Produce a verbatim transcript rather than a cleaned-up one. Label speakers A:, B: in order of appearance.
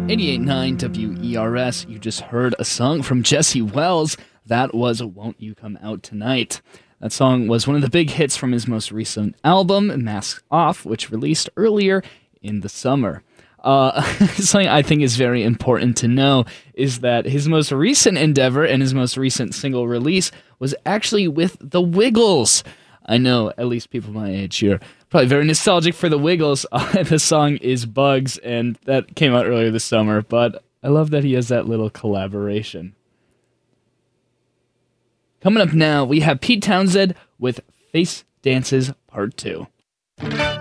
A: eighty-eight point nine W E R S, you just heard a song from Jesse Wells. That was Won't You Come Out Tonight. That song was one of the big hits from his most recent album, Mask Off, which released earlier in the summer. Uh, something I think is very important to know is that his most recent endeavor and his most recent single release was actually with The Wiggles. I know, at least people my age here, probably very nostalgic for The Wiggles. Uh, the song is Bugs, and that came out earlier this summer, but I love that he has that little collaboration. Coming up now, we have Pete Townsend with Face Dances Part two.